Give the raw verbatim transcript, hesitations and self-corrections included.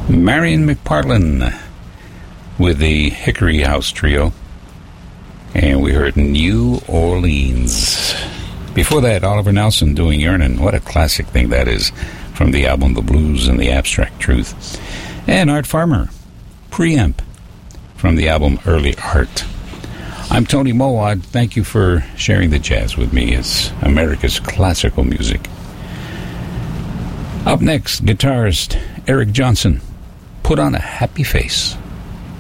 Marion McPartlin with the Hickory House Trio. And we heard New Orleans. Before that, Oliver Nelson doing Yearnin'. What a classic thing that is from the album The Blues and the Abstract Truth. And Art Farmer, Preamp, from the album Early Art. I'm Tony Mowat. Thank you for sharing the jazz with me. It's America's classical music. Up next, guitarist Eric Johnson. Put on a Happy Face.